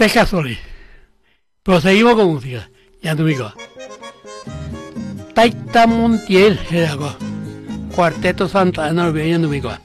Ceja Solís. Proseguimos con música. Ya tu amigo. Taita Montiel, Cuarteto Santa Ana, ya tu amigo.